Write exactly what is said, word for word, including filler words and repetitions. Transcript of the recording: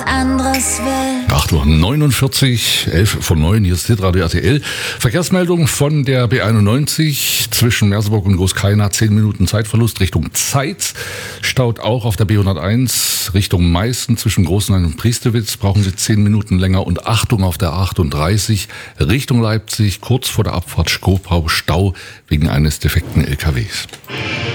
anderes will. acht Uhr neunundvierzig, elf von neun, hier ist Hitradio R T L. Verkehrsmeldung von der B einundneunzig zwischen Merseburg und Großkeina. zehn Minuten Zeitverlust Richtung Zeitz. Staut auch auf der B hunderteins Richtung Meißen zwischen Großenhain und Priestewitz. Brauchen Sie zehn Minuten länger. Und Achtung auf der achtunddreißig Richtung Leipzig, kurz vor der Abfahrt Schkopau, Stau wegen eines defekten L K Ws.